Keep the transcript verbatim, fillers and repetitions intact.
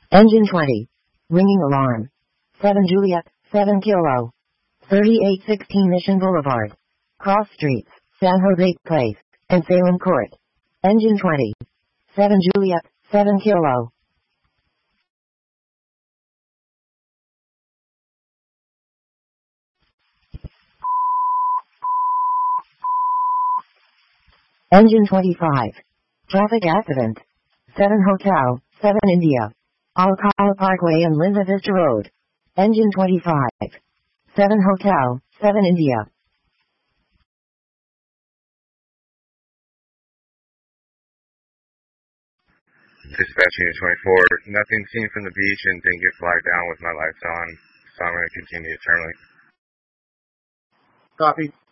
Engine twenty. Ringing alarm. seven Juliet, seven Kilo. thirty-eight sixteen Mission Boulevard. Cross Streets, San Jose Place, and Salem Court. Engine twenty. seven Juliet, seven Kilo. Engine twenty-five. Traffic accident. seven Hotel, seven India. Alcala Parkway and Linda Vista Road. Engine twenty-five. seven Hotel, seven India. Dispatch Unit twenty-four, nothing seen from the beach and didn't get flagged down with my lights on, so I'm going to continue eternally. Copy.